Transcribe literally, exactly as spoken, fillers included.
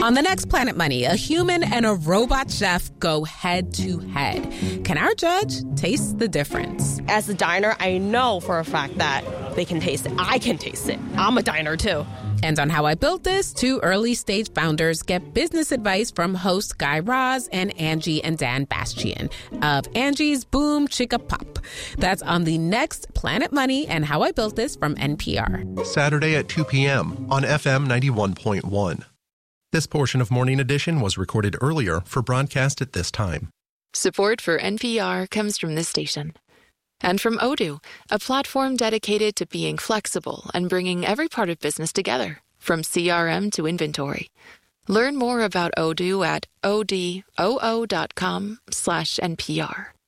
On the next Planet Money, a human and a robot chef go head to head. Can our judge taste the difference? As a diner, I know for a fact that they can taste it. I can taste it. I'm a diner too. And on How I Built This, two early-stage founders get business advice from host Guy Raz and Angie and Dan Bastian of Angie's Boom Chicka Pop. That's on the next Planet Money and How I Built This from N P R. Saturday at two p.m. on F M ninety-one point one. This portion of Morning Edition was recorded earlier for broadcast at this time. Support for N P R comes from this station. And from Odoo, a platform dedicated to being flexible and bringing every part of business together, from C R M to inventory. Learn more about Odoo at odoo dot com slash N P R.